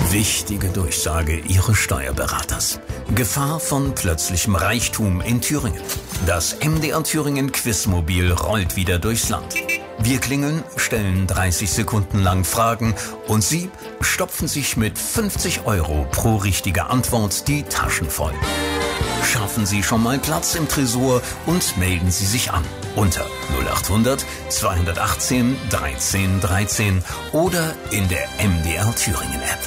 Wichtige Durchsage Ihres Steuerberaters. Gefahr von plötzlichem Reichtum in Thüringen. Das MDR Thüringen Quizmobil rollt wieder durchs Land. Wir klingeln, stellen 30 Sekunden lang Fragen und Sie stopfen sich mit 50 € pro richtige Antwort die Taschen voll. Schaffen Sie schon mal Platz im Tresor und melden Sie sich an unter 0800 218 13 13 oder in der MDR Thüringen App.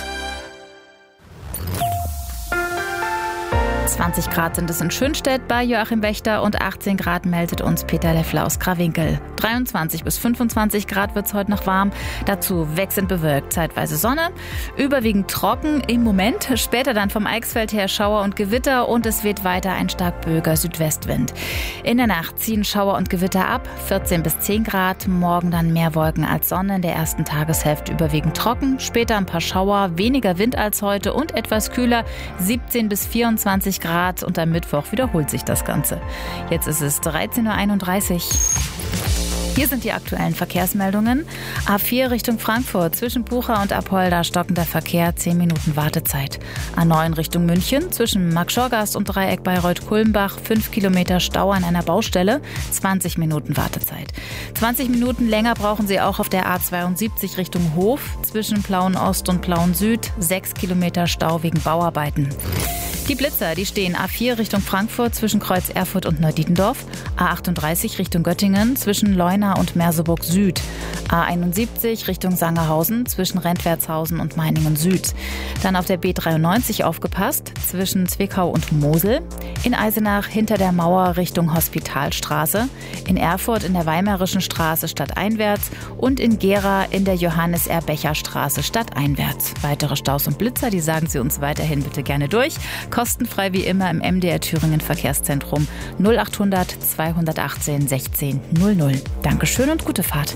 20 Grad sind es in Schönstedt bei Joachim Wächter und 18 Grad meldet uns Peter Leffler aus Krawinkel. 23 bis 25 Grad wird es heute noch warm. Dazu wechselnd bewölkt, zeitweise Sonne, überwiegend trocken im Moment. Später dann vom Eichsfeld her Schauer und Gewitter und es weht weiter ein stark böiger Südwestwind. In der Nacht ziehen Schauer und Gewitter ab, 14 bis 10 Grad. Morgen dann mehr Wolken als Sonne, in der ersten Tageshälfte überwiegend trocken. Später ein paar Schauer, weniger Wind als heute und etwas kühler, 17 bis 24 Grad und am Mittwoch wiederholt sich das Ganze. Jetzt ist es 13.31 Uhr. Hier sind die aktuellen Verkehrsmeldungen. A4 Richtung Frankfurt, zwischen Bucha und Apolda stockender Verkehr, 10 Minuten Wartezeit. A9 Richtung München, zwischen Marktschorgast und Dreieck Bayreuth-Kulmbach, 5 Kilometer Stau an einer Baustelle, 20 Minuten Wartezeit. 20 Minuten länger brauchen Sie auch auf der A72 Richtung Hof, zwischen Plauen-Ost und Plauen-Süd, 6 Kilometer Stau wegen Bauarbeiten. Die Blitzer, die stehen A4 Richtung Frankfurt zwischen Kreuz Erfurt und Neudietendorf, A38 Richtung Göttingen zwischen Leuna und Merseburg Süd, A71 Richtung Sangerhausen zwischen Rentwertshausen und Meiningen Süd. Dann auf der B93 aufgepasst zwischen Zwickau und Mosel, in Eisenach hinter der Mauer Richtung Hospitalstraße, in Erfurt in der Weimarischen Straße stadteinwärts und in Gera in der Johannes-R-Becher-Straße stadteinwärts. Weitere Staus und Blitzer, die sagen Sie uns weiterhin bitte gerne durch. Kostenfrei wie immer im MDR Thüringen Verkehrszentrum 0800 218 16 00. Dankeschön und gute Fahrt.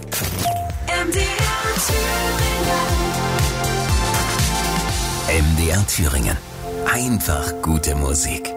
MDR Thüringen. Einfach gute Musik.